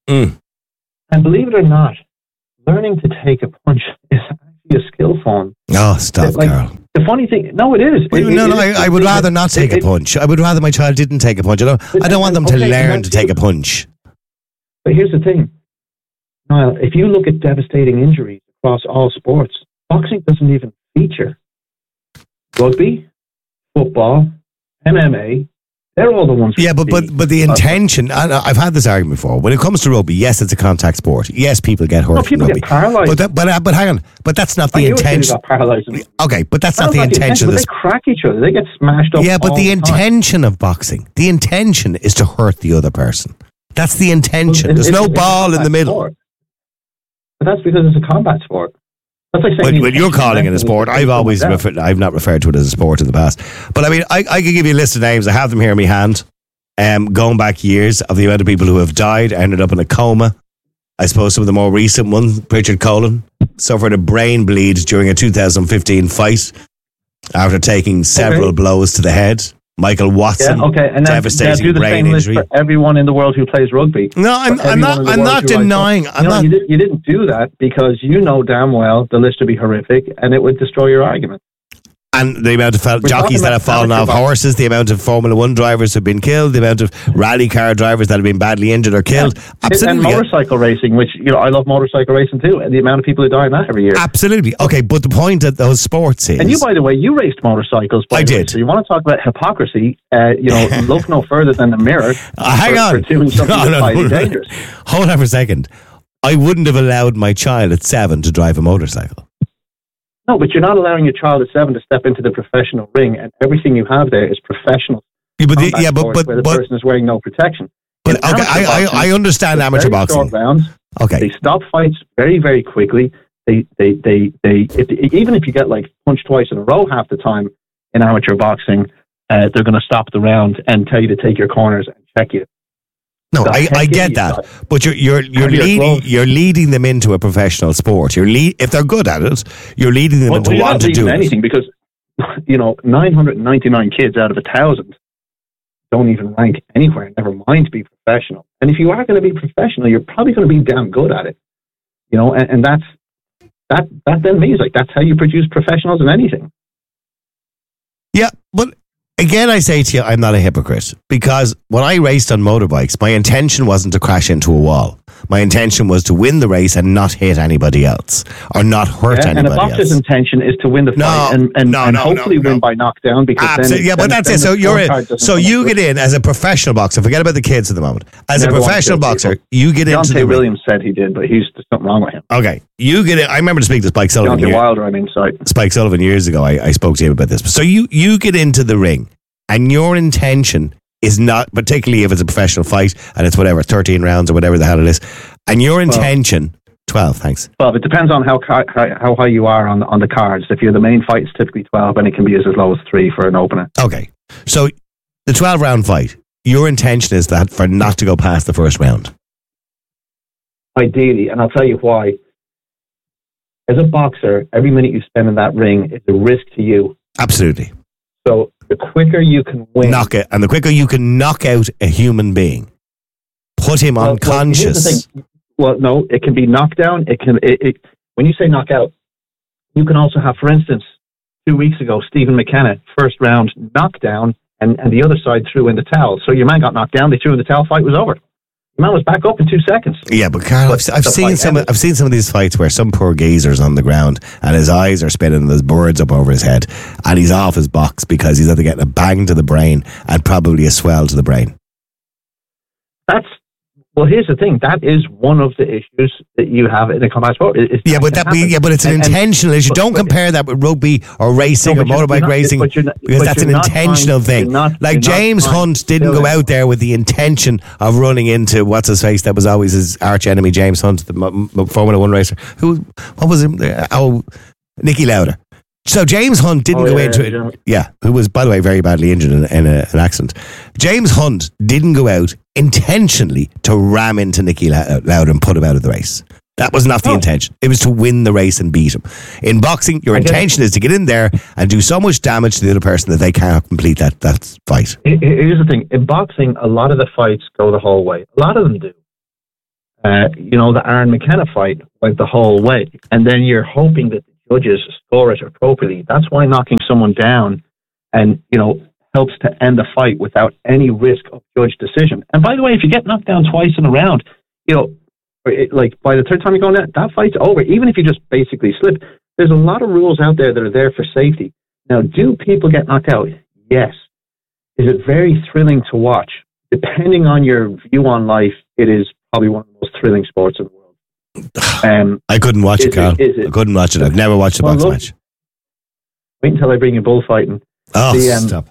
And believe it or not, learning to take a punch is actually a skill form. Oh, stop, Carl. The funny thing, no, it is. I would rather not take a punch. I would rather my child didn't take a punch. I don't want them to learn to take a punch. But here's the thing. Niall, if you look at devastating injuries across all sports, boxing doesn't even feature. Rugby, football, MMA, they're all the ones. Yeah, but the intention, and I've had this argument before. When it comes to rugby, yes, it's a contact sport. Yes, people get hurt from rugby. Get paralysed. But hang on. But that's not the intention. Okay, but that's not the intention. They crack each other. They get smashed up. Yeah, but the intention of boxing, the intention is to hurt the other person. That's the intention. There's no ball in the middle. But that's because it's a combat sport. That's like saying when you're calling it a sport, I've not referred to it as a sport in the past. But I mean, I could give you a list of names. I have them here in my hand. Going back years of the amount of people who have died, ended up in a coma. I suppose some of the more recent ones, Richard Cullen, suffered a brain bleed during a 2015 fight after taking several blows to the head. Michael Watson, and devastating brain injury. For everyone in the world who plays rugby. No, I'm not denying. You didn't do that because you know damn well the list would be horrific and it would destroy your argument. And the amount of jockeys that have fallen off horses, the amount of Formula 1 drivers who have been killed, the amount of rally car drivers that have been badly injured or killed. Absolutely. And motorcycle racing, which, I love motorcycle racing too, and the amount of people who die in that every year. Absolutely. Okay, but the point of those sports is... And you, by the way, you raced motorcycles. I did. So you want to talk about hypocrisy, look no further than the mirror. Hang on. For doing something highly dangerous. Hold on for a second. I wouldn't have allowed my child at 7 to drive a motorcycle. No, but you're not allowing your child at 7 to step into the professional ring, and everything you have there is professional. But where the person is wearing no protection. But okay, I understand amateur boxing. Rounds, okay, they stop fights very, very quickly. Even if you get like punched twice in a row half the time in amateur boxing, they're going to stop the round and tell you to take your corners and check you. No, I get that, but you're leading them into a professional sport. If they're good at it, you're leading them into want to do anything because 999 kids out of 1,000 don't even rank anywhere. Never mind be professional. And if you are going to be professional, you're probably going to be damn good at it. And that then means like that's how you produce professionals in anything. Yeah, but. Again, I say to you, I'm not a hypocrite because when I raced on motorbikes, my intention wasn't to crash into a wall. My intention was to win the race and not hit anybody else or not hurt anybody else. And a boxer's intention is to win the fight and hopefully win by knockdown. Because but that's it. So you get in as a professional boxer. Forget about the kids at the moment. As a professional boxer, you get into the ring. Williams said he did, but there's something wrong with him. Okay, you get in. I remember to speak to Spike Sullivan. Spike Sullivan years ago. I spoke to him about this. So you get into the ring. And your intention is not, particularly if it's a professional fight and it's 13 rounds or whatever the hell it is. And your intention, 12, thanks. Well, it depends on how high you are on the cards. If you're the main fight, it's typically 12, and it can be as low as 3 for an opener. Okay. So the 12-round fight, your intention is that for not to go past the first round? Ideally, and I'll tell you why. As a boxer, every minute you spend in that ring is a risk to you. Absolutely. So the quicker you can win... And the quicker you can knock out a human being, put him unconscious... Well, no, it can be knockdown. When you say knockout, you can also have, for instance, 2 weeks ago, Stephen McKenna, first round knockdown, and the other side threw in the towel. So your man got knocked down, they threw in the towel, fight was over. The man was back up in 2 seconds. Yeah, but Carl, I've seen some of these fights where some poor geezer's on the ground and his eyes are spinning and there's birds up over his head and he's off his box because he's either getting a bang to the brain and probably a swell to the brain. That's Well, here's the thing. That is one of the issues that you have in a combat sport. But it's an intentional issue. Don't compare that with rugby or racing or motorbike racing, because that's an intentional thing. Like James Hunt didn't go out there with the intention of running into what's his face. That was always his arch enemy, James Hunt, the Formula One racer. What was him? Nicky Lauda. So James Hunt didn't go into it. Yeah, who was, by the way, very badly injured in an accident. James Hunt didn't go out intentionally to ram into Nicky Lauda and put him out of the race. That was not the intention. It was to win the race and beat him. In boxing, your intention is to get in there and do so much damage to the other person that they can't complete that fight. Here's the thing. In boxing, a lot of the fights go the whole way. A lot of them do. The Aaron McKenna fight went the whole way. And then you're hoping that judges score it appropriately. That's why knocking someone down and, helps to end the fight without any risk of judge decision. And by the way, if you get knocked down twice in a round, by the third time you're going down, that fight's over. Even if you just basically slip, there's a lot of rules out there that are there for safety. Now, do people get knocked out? Yes. Is it very thrilling to watch? Depending on your view on life, it is probably one of the most thrilling sports in the world. I couldn't watch it, Carl. I couldn't watch it. I've never watched a box match. Wait until I bring you bullfighting. Oh, stop.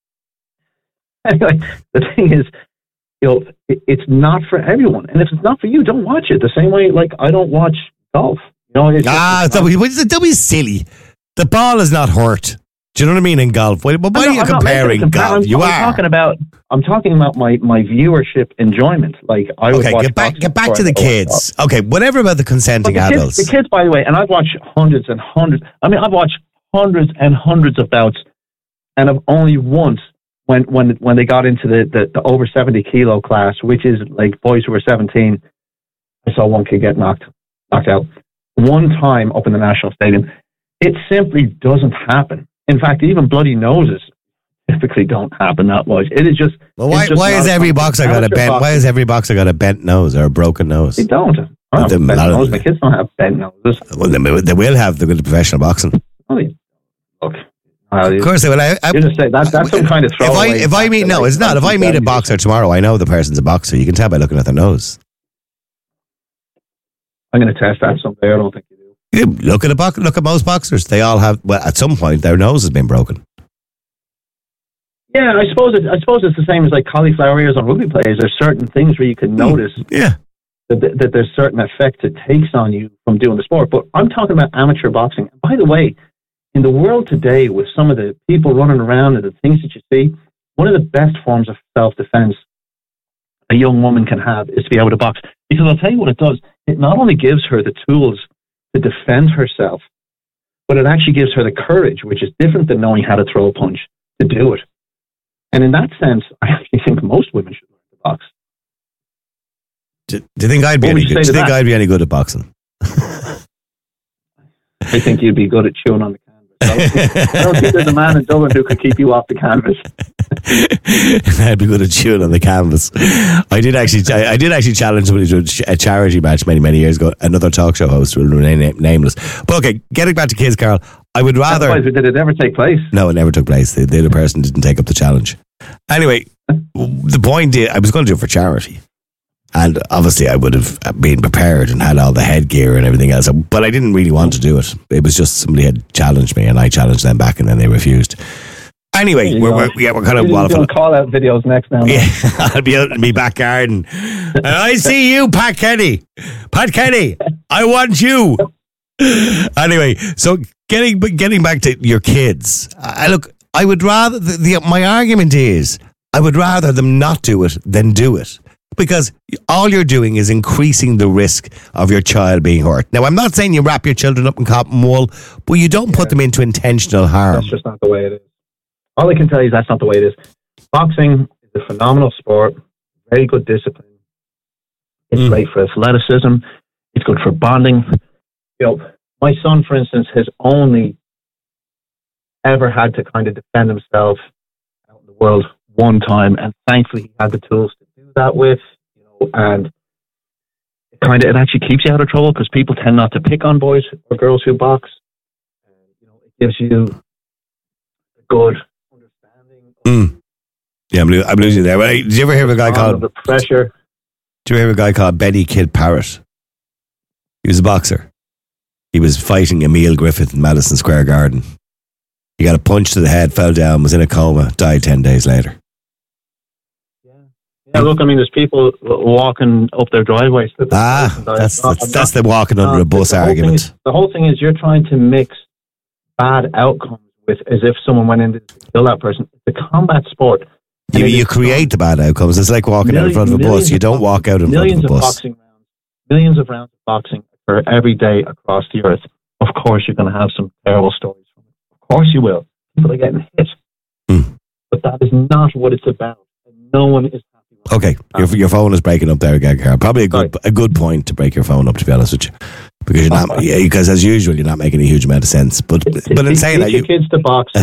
Anyway, the thing is, it's not for everyone. And if it's not for you, don't watch it. The same way, I don't watch golf. Don't be silly. The ball is not hurt. Do you know what I mean in golf? Why are you comparing golf? I'm talking about my viewership enjoyment. I would watch. Get back to the kids. Okay, whatever about the consenting adults. The kids, by the way, and I've watched hundreds and hundreds. I've watched hundreds and hundreds of bouts, and I've only once when they got into the over 70 kilo class, which is like boys who were 17, I saw one kid get knocked out one time up in the National Stadium. It simply doesn't happen. In fact, even bloody noses typically don't happen that much. It is just. Well, why has every boxer got a bent? Why has every boxer got a bent nose or a broken nose? They don't. My kids don't have bent noses. Well, they will have the good professional boxing. Look. Of course they will. You just say that's some kind of throwaway. If I meet a boxer tomorrow, I know the person's a boxer. You can tell by looking at their nose. I'm going to test that someday. I don't think you do. Look at most boxers. They all have. Well, at some point, their nose has been broken. Yeah, I suppose it's the same as like cauliflower ears on rugby players. There's certain things where you can notice. That there's certain effects it takes on you from doing the sport. But I'm talking about amateur boxing. By the way, in the world today, with some of the people running around and the things that you see, one of the best forms of self-defense a young woman can have is to be able to box. Because I'll tell you what it does. It not only gives her the tools to defend herself, but it actually gives her the courage, which is different than knowing how to throw a punch, to do it. And in that sense, I actually think most women should learn to box. Do you think I'd be any good? Do you think I'd be any good at boxing? I think you'd be good at chewing on the canvas. I don't think there's a man in Dublin who could keep you off the canvas. I'd be good at chewing on the canvas. I did actually challenge somebody to a charity match many years ago. Another talk show host will remain nameless. But okay, getting back to kids, Carl, I would rather. Did it ever take place? No, it never took place. The other person didn't take up the challenge. Anyway, the point is, I was going to do it for charity. And obviously I would have been prepared and had all the headgear and everything else. But I didn't really want to do it. It was just somebody had challenged me and I challenged them back and then they refused. Anyway, we're kind of waffling. Call out videos next now. Yeah, I'll be out in my back garden. And I see you, Pat Kenny. Pat Kenny, I want you. Anyway, so getting back to your kids. I would rather, my argument is, I would rather them not do it than do it. Because all you're doing is increasing the risk of your child being hurt. Now, I'm not saying you wrap your children up in cotton wool, but you don't put them into intentional harm. That's just not the way it is. All I can tell you is that's not the way it is. Boxing is a phenomenal sport, very good discipline. It's great for athleticism. It's good for bonding. My son, for instance, has only ever had to kind of defend himself out in the world one time, and thankfully he had the tools to do that with, and it actually keeps you out of trouble because people tend not to pick on boys or girls who box. And, it gives you a good understanding. Yeah, I'm losing there. Did you ever hear of a guy called the pressure? Do you remember a guy called Benny Kid Parrott? He was a boxer. He was fighting Emil Griffith in Madison Square Garden. He got a punch to the head, fell down, was in a coma, died 10 days later. Yeah, look, I mean, there's people walking up their driveways. That's the walking under a bus argument. The whole thing is you're trying to mix bad outcomes with as if someone went in to kill that person. It's a combat sport. You create the bad outcomes. It's like walking out in front of a bus. You don't walk out in front of a bus. Millions of rounds of boxing occur every day across the earth. Of course, you're going to have some terrible stories from it. Of course you will. People are getting hit. But that is not what it's about. No one is happy. Okay, your phone is breaking up there, Carl. Probably a good point to break your phone up, to be honest with you, because you're not, because as usual you're not making a huge amount of sense. But in saying that, your kids to box,